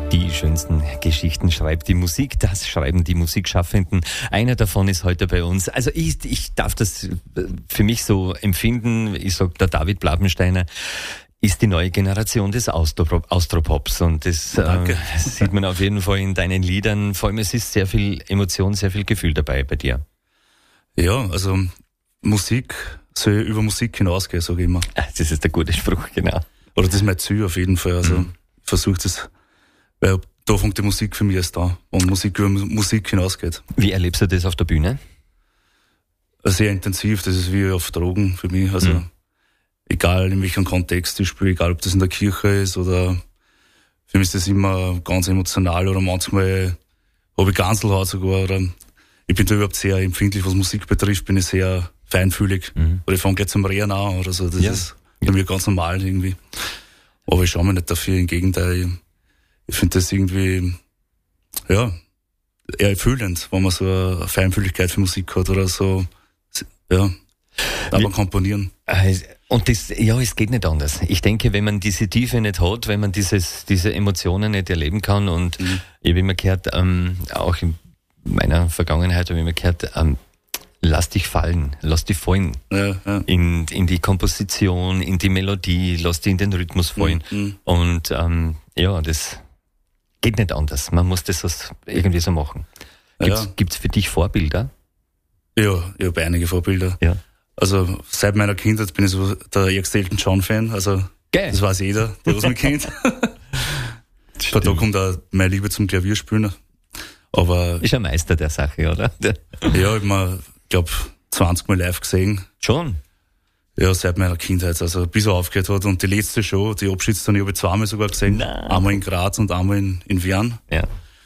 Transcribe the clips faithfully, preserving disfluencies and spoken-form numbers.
Die schönsten Geschichten schreibt die Musik, das schreiben die Musikschaffenden. Einer davon ist heute bei uns. Also ich, ich darf das für mich so empfinden, ich sag, der David Plabensteiner ist die neue Generation des Austro- Austropops und das äh, sieht man auf jeden Fall in deinen Liedern. Vor allem es ist sehr viel Emotion, sehr viel Gefühl dabei bei dir. Ja, also Musik soll über Musik hinausgehen, sage ich immer. Das ist der gute Spruch, genau. Oder das ist mein Ziel auf jeden Fall. Also Mhm. ich versuche das, weil da fängt die Musik für mich erst an und Musik über Musik hinausgeht. Wie erlebst du das auf der Bühne? Sehr intensiv, das ist wie auf Drogen für mich. Also Mhm. egal in welchem Kontext ich spiele, egal ob das in der Kirche ist oder für mich ist das immer ganz emotional oder manchmal habe ich Ganselhaut sogar oder ich bin da überhaupt sehr empfindlich, was Musik betrifft, bin ich sehr feinfühlig. Mhm. Oder ich fange gleich zum Reden an oder so, das ja. ist für mich ganz normal irgendwie. Aber ich schaue mir nicht dafür, im Gegenteil, ich, ich finde das irgendwie, ja, eher erfüllend, wenn man so eine Feinfühligkeit für Musik hat oder so, ja, aber komponieren. Und das, ja, es geht nicht anders. Ich denke, wenn man diese Tiefe nicht hat, wenn man dieses, diese Emotionen nicht erleben kann und mhm. ich habe immer gehört, ähm, auch in meiner Vergangenheit habe ich immer gehört, ähm, lass dich fallen, lass dich fallen ja, ja. In, in die Komposition, in die Melodie, lass dich in den Rhythmus fallen. Mhm. Und ähm, ja, das geht nicht anders. Man muss das irgendwie so machen. Gibt's, ja. gibt's für dich Vorbilder? Ja, ich habe einige Vorbilder. Ja. Also seit meiner Kindheit bin ich so der ärgste Elton John-Fan. Also Geil. Das weiß jeder, der was mich kennt. Von da kommt auch meine Liebe zum Klavierspielen. Aber ist ein Meister der Sache, oder? Ja, ich habe mir, glaube zwanzig Mal live gesehen. Schon? Ja, seit meiner Kindheit, also bis er aufgehört hat. Und die letzte Show, die Abschiedstournee, habe ich zweimal sogar gesehen. Nein. Einmal in Graz und einmal in, in Wien. Ja.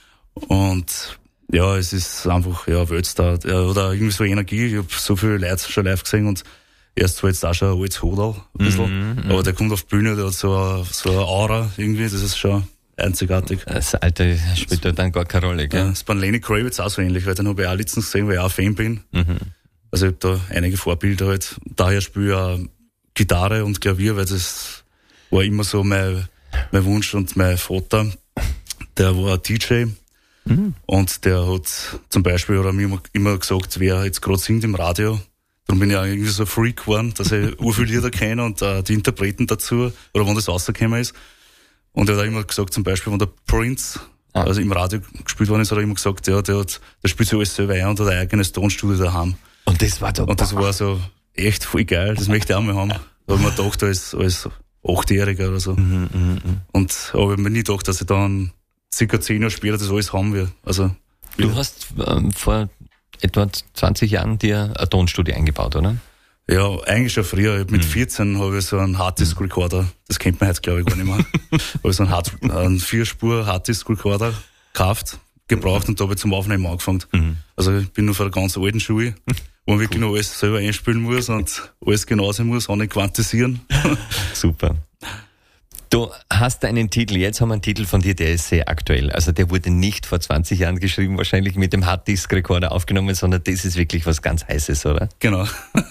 Und ja, es ist einfach, ja, Weltstar. Ja, oder irgendwie so Energie. Ich habe so viele Leute schon live gesehen und er ist zwar jetzt auch schon ein altes Hodel, ein bisschen. Mm, mm. Aber der kommt auf die Bühne, der hat so eine, so eine Aura irgendwie, das ist schon einzigartig. Das Alter spielt da dann gar keine Rolle, gell? Ja, das ist bei Lenny Kravitz auch so ähnlich, weil den habe ich auch letztens gesehen, weil ich auch Fan bin. Mhm. Also ich habe da einige Vorbilder halt. Daher spiele ich auch Gitarre und Klavier, weil das war immer so mein, mein Wunsch. Und mein Vater, der war D J. Mhm. Und der hat zum Beispiel, oder mir immer gesagt, wer jetzt gerade singt im Radio. Darum bin ich auch irgendwie so ein Freak geworden, dass ich urviel Lieder kenne und uh, die Interpreten dazu, oder wann das rausgekommen ist. Und er hat auch immer gesagt, zum Beispiel, wenn der Prince, ah. also im Radio gespielt worden ist, hat er immer gesagt, ja, der hat, der spielt sich alles selber ein und hat ein eigenes Tonstudio daheim. Und das war da. Und das war so echt voll geil, das möchte ich auch mal haben. Da habe ich mir gedacht, als, als Achtjähriger oder so. Mhm, mh, mh. Und, aber ich habe mir nie gedacht, dass ich dann circa zehn Jahre später das alles haben will. Also, du ja. hast ähm, vor etwa zwanzig Jahren dir ein Tonstudio eingebaut, oder? Ja, eigentlich schon früher. Mit mhm. vierzehn habe ich so einen Harddisk-Recorder, das kennt man heute glaube ich gar nicht mehr. habe ich so einen, Hard, einen Vierspur Harddisk-Recorder gekauft, gebraucht und da habe ich zum Aufnehmen angefangen. Mhm. Also ich bin nur von der ganz alten Schule, wo man wirklich cool. noch alles selber einspielen muss und alles genau sein muss, auch nicht quantisieren. Super. Du hast einen Titel, jetzt haben wir einen Titel von dir, der ist sehr aktuell. Also der wurde nicht vor zwanzig Jahren geschrieben, wahrscheinlich mit dem Harddisk-Recorder aufgenommen, sondern das ist wirklich was ganz Heißes, oder? Genau.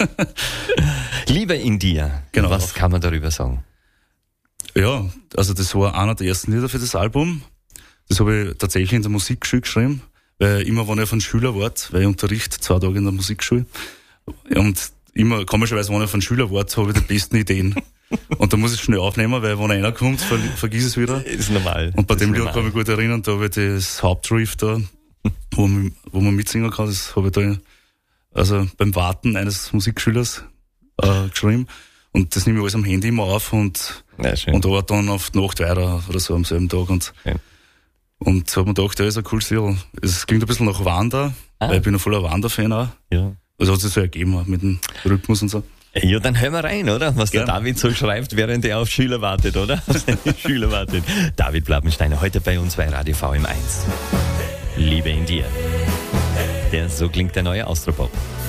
Liebe in dir, genau. Was kann man darüber sagen? Ja, also das war einer der ersten Lieder für das Album. Das habe ich tatsächlich in der Musikschule geschrieben, weil immer, wenn ich von Schüler war, weil ich unterrichte zwei Tage in der Musikschule, und immer, komischerweise, wenn ich von Schüler war, habe ich die besten Ideen. Und da muss ich schnell aufnehmen, weil wenn einer kommt, ver- vergiss es wieder. Ist normal. Und bei dem Lied kann ich mich gut erinnern, da habe ich das Hauptriff da, wo man, wo man mitsingen kann, das habe ich da, also beim Warten eines Musikschülers, äh, geschrieben. Und das nehme ich alles am Handy immer auf und, ja, und arbeite dann auf die Nacht weiter oder so am selben Tag. Und, ja. und so habe ich mir gedacht, ja, ist ein cooles Lied. Es klingt ein bisschen nach Wander, ah. weil ich bin ein voller Wander-Fan auch. Ja. Also hat sich so ergeben, mit dem Rhythmus und so. Ja, dann hören wir rein, oder? Was Gerne. Der David so schreibt, während er auf Schüler wartet, oder? Auf seine Schüler wartet. David Plabensteiner, heute bei uns bei Radio V M eins. Liebe in dir. Der, so klingt der neue Austropop.